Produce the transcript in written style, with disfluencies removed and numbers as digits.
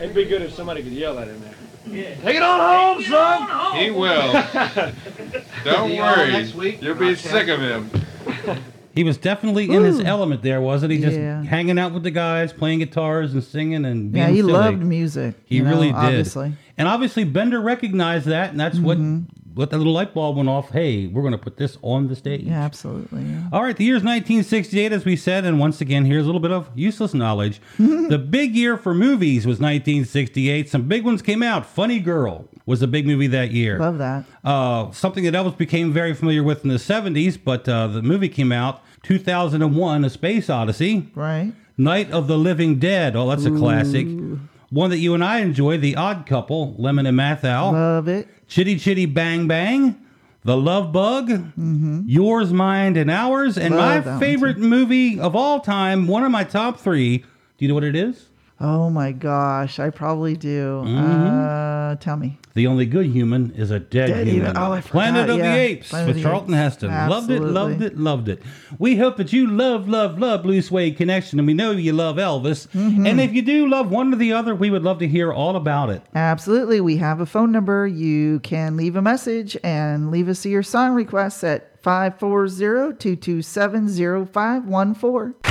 It'd be good if somebody could yell at him there. Yeah. Take it on home, son! He will. Don't worry. Next week? You'll be sick of him. He was definitely in his element there, wasn't he? Just Yeah. hanging out with the guys, playing guitars and singing and being He silly. loved music. He really did. Obviously. And obviously Bender recognized that, and that's what the little light bulb went off. Hey, we're going to put this on the stage. Yeah, absolutely. Yeah. All right, the year's 1968, as we said, and once again, here's a little bit of useless knowledge. The big year for movies was 1968. Some big ones came out. Funny Girl was a big movie that year. Love that. Something that Elvis became very familiar with in the 70s, but the movie came out 2001, A Space Odyssey. Right. Night of the Living Dead. Oh, that's a classic. One that you and I enjoy, The Odd Couple, Lemon and Mathau. Love it. Chitty Chitty Bang Bang, The Love Bug, Yours, Mine, and Ours, and Love that my one, favorite movie of all time, one of my top 3. Do you know what it is? Oh my gosh, I probably do. Tell me. The Only Good Human is a Dead Human. Oh, I forgot. Planet of Yeah. the Apes Planet of with the Charlton Apes. Heston. Absolutely. Loved it. We hope that you love Blue Suede Connection, and we know you love Elvis. And if you do love one or the other, we would love to hear all about it. Absolutely. We have a phone number. You can leave a message and leave us your song requests at 540-227-0514.